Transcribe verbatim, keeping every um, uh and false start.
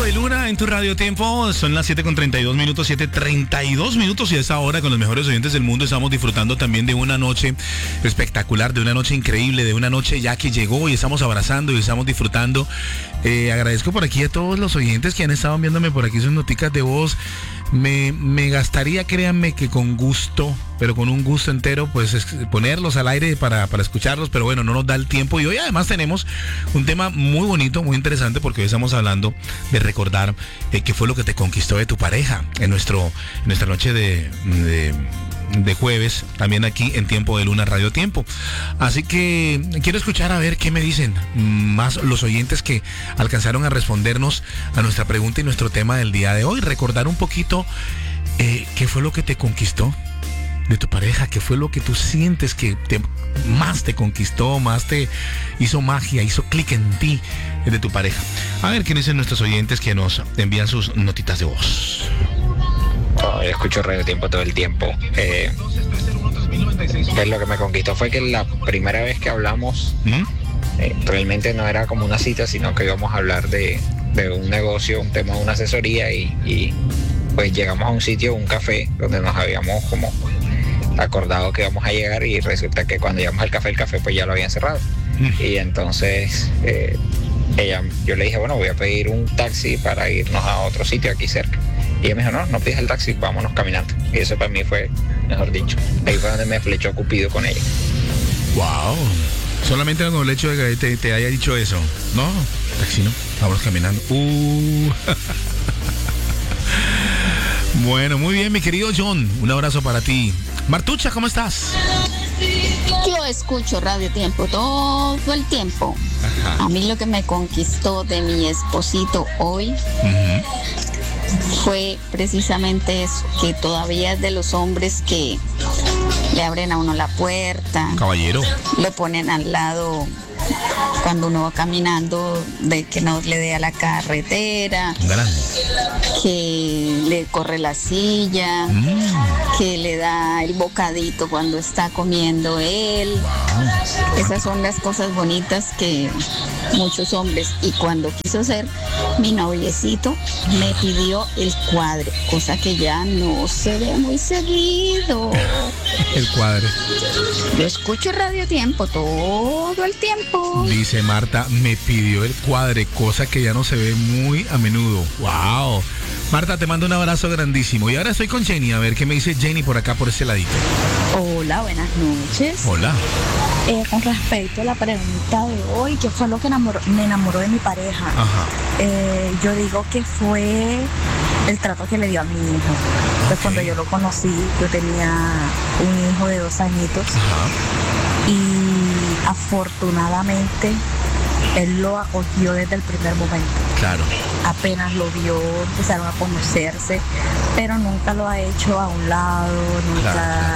de Luna en tu Radio Tiempo. Son las siete con treinta y dos minutos, siete treinta y dos minutos, y a esta hora con los mejores oyentes del mundo estamos disfrutando también de una noche espectacular, de una noche increíble, de una noche ya que llegó y estamos abrazando y estamos disfrutando. Eh, agradezco por aquí a todos los oyentes que han estado enviándome por aquí sus noticas de voz. Me, me gastaría, créanme, que con gusto, pero con un gusto entero, pues es, ponerlos al aire para, para escucharlos, pero bueno, no nos da el tiempo. Y hoy además tenemos un tema muy bonito, muy interesante, porque hoy estamos hablando de recordar eh, qué fue lo que te conquistó de tu pareja en, nuestro, en nuestra noche de... de de jueves, también aquí en Tiempo de Luna Radio Tiempo. Así que quiero escuchar a ver qué me dicen más los oyentes que alcanzaron a respondernos a nuestra pregunta y nuestro tema del día de hoy. Recordar un poquito eh, qué fue lo que te conquistó de tu pareja, qué fue lo que tú sientes que te, más te conquistó, más te hizo magia, hizo clic en ti de tu pareja. A ver qué dicen nuestros oyentes que nos envían sus notitas de voz. Oh, yo escucho Radio Tiempo todo el tiempo. Eh, pues lo que me conquistó fue que la primera vez que hablamos, ¿Mm? eh, realmente no era como una cita, sino que íbamos a hablar de, de un negocio, un tema de una asesoría, y, y pues llegamos a un sitio, un café, donde nos habíamos como acordado que íbamos a llegar, y resulta que cuando llegamos al café, el café pues ya lo habían cerrado. ¿Mm? Y entonces eh, ella, yo le dije, bueno, voy a pedir un taxi para irnos a otro sitio aquí cerca. Y ella me dijo, no, no pides el taxi, vámonos caminando. Y eso para mí fue, mejor dicho, ahí fue donde me flechó Cupido con ella. Wow. Solamente con el hecho de que te, te haya dicho eso. No, taxi no, vámonos caminando. Uh. Bueno, muy bien, mi querido John. Un abrazo para ti. Martucha, ¿cómo estás? Yo escucho Radio Tiempo todo el tiempo. Ajá. A mí lo que me conquistó de mi esposito hoy uh-huh. fue precisamente eso, que todavía es de los hombres que le abren a uno la puerta. Caballero. Lo ponen al lado cuando uno va caminando, de que no le dé a la carretera. Grande. Que le corre la silla, mm. que le da el bocadito cuando está comiendo él. Wow. Esas son las cosas bonitas que muchos hombres. Y cuando quiso ser mi noviecito, me pidió el cuadre, cosa que ya no se ve muy seguido. El cuadre. Yo escucho Radio Tiempo todo el tiempo. Dice Marta, me pidió el cuadre, cosa que ya no se ve muy a menudo. Wow. Marta, te mando un abrazo grandísimo. Y ahora estoy con Jenny, a ver qué me dice Jenny por acá, por ese ladito. Hola, buenas noches. Hola. Eh, con respecto a la pregunta de hoy, ¿qué fue lo que enamoró, me enamoró de mi pareja? Ajá. Eh, yo digo que fue el trato que le dio a mi hijo. Okay. Pues cuando yo lo conocí, yo tenía un hijo de dos añitos. Ajá. Y afortunadamente él lo acogió desde el primer momento. Claro. Apenas lo vio, empezaron a conocerse, pero nunca lo ha hecho a un lado, nunca claro.